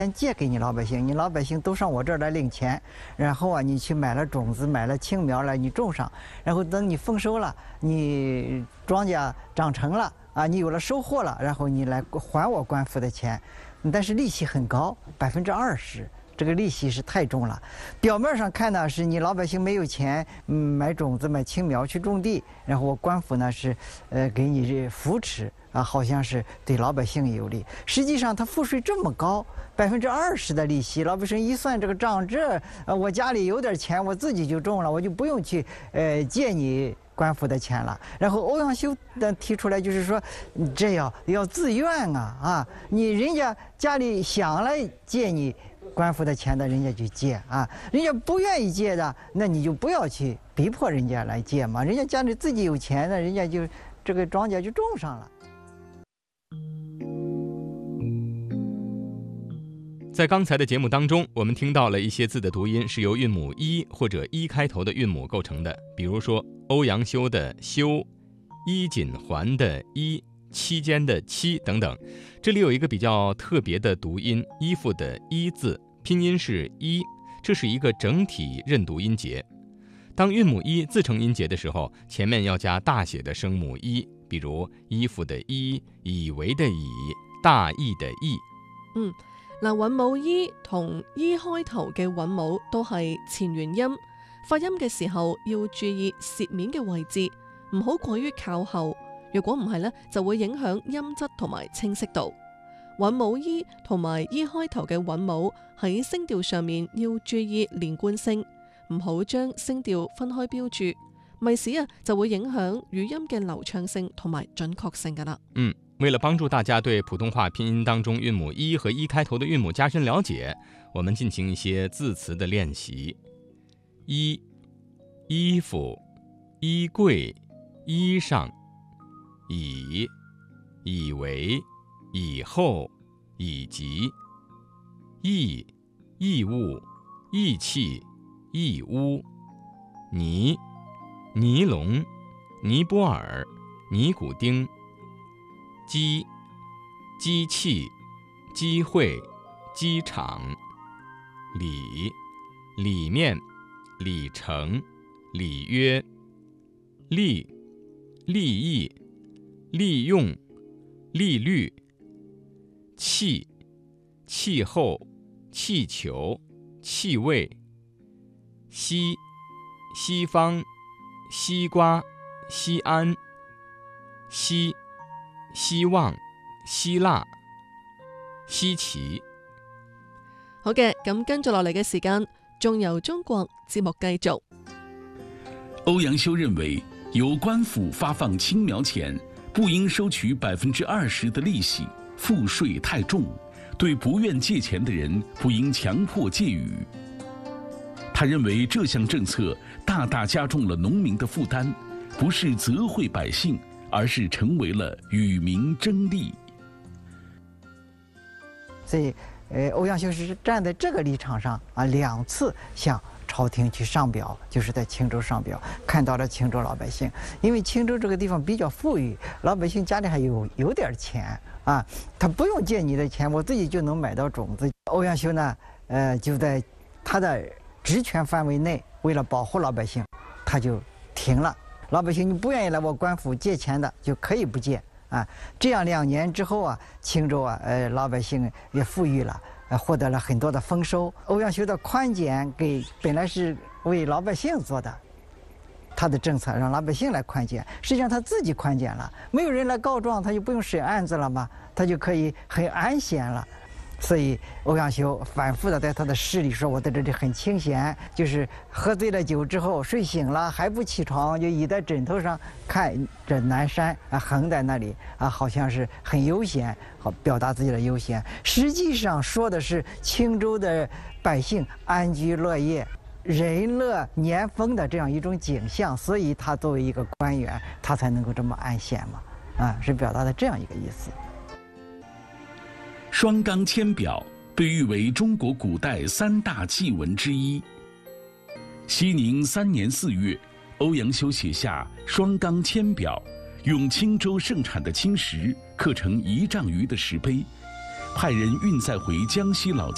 先借给你老百姓，你老百姓都上我这儿来领钱，然后啊，你去买了种子，买了青苗来，你种上，然后等你丰收了，你庄稼长成了啊，你有了收获了，然后你来还我官府的钱，但是利息很高，20%。这个利息是太重了。表面上看呢，是你老百姓没有钱，买种子、买青苗去种地，然后我官府呢是，给你这扶持啊，好像是对老百姓有利。实际上，他赋税这么高，20%的利息，老百姓一算这个账，我家里有点钱，我自己就种了，我就不用去借你官府的钱了。然后欧阳修提出来就是说，这要自愿啊，你人家家里想来借你官府的钱的，人家就借啊，人家不愿意借的，那你就不要去逼迫人家来借嘛，人家家里自己有钱的，人家就这个庄稼就种上了。 在刚才的节目当中，我们听到了一些字的读音是由韵母一或者一开头的韵母构成的，比如说欧阳修的修、衣锦还的衣、期间的期等等。这里有一个比较特别的读音，衣服的衣字，拼音是一，这是一个整体认读音节。当韵母一自成音节的时候，前面要加大写的声母一，比如衣服的衣、以为的以、大意的意。 韻母衣同衣開頭嘅韻母都係前元音，發音嘅時候要注意舌面嘅位置，唔好過於靠後。若果唔係呢，就會影響音質同埋清晰度。韻母衣同埋衣開頭嘅韻母喺聲調上面要注意連貫性，唔好將聲調分開標注，咪使就會影響語音嘅流暢性同埋準確性㗎啦。 為了幫助大家對普通話拼音當中韻母一和一開頭的韻母加深了解，我們進行一些字詞的練習。衣服、衣櫃、衣裳、以為、以後、以及、異物、義氣、義烏、尼龍、尼泊爾、尼古丁、機器、機會、機場、裡面、里程、里約、利益、利用、利率、氣候、氣球、氣味、西方、西瓜、西安、希望、希臘、稀奇。 好嘅，咁跟住落嚟嘅時間，仲由中國節目繼續。 歐陽修認為，由官府發放青苗錢，不應收取20%的利息，賦稅太重，對不願借錢的人不應強迫借予。他認為這項政策大大加重了農民的負擔，不是責惠百姓，而是成為了與民爭利。 所以，歐陽修是站在這個立場上啊，2次向朝廷去上表，就是在青州上表，看到了青州老百姓，因為青州這個地方比較富裕，老百姓家裏還有點錢啊，他不用借你的錢，我自己就能買到種子。歐陽修呢，就在他的職權範圍內，為了保護老百姓，他就停了。老百姓你不願意來我官府借錢的，就可以不借啊。這樣2年之後啊，青州啊，老百姓也富裕了，獲得了很多的豐收。歐陽修的寬減本來是為老百姓做的，他的政策讓老百姓來寬減，實際上他自己寬減了，沒有人來告狀，他就不用審案子了嘛，他就可以很安閒了。所以歐陽修反覆的在他的詩裏說，我在這裡很清閒，就是喝醉了酒之後睡醒了還不起床，就倚在枕頭上看着南山啊，橫在那裡啊，好像是很悠閒，好表達自己的悠閒。實際上說的是青州的百姓安居樂業、人樂年豐的這樣一種景象，所以他作為一個官員，他才能夠這麼安閒嘛，啊，是表達的這樣一個意思。 雙綱簽表被譽為中國古代3大祭文之一。熙寧3年4月，歐陽修寫下雙綱簽表，用青州盛產的青石刻成1丈餘的石碑，派人運載回江西老家。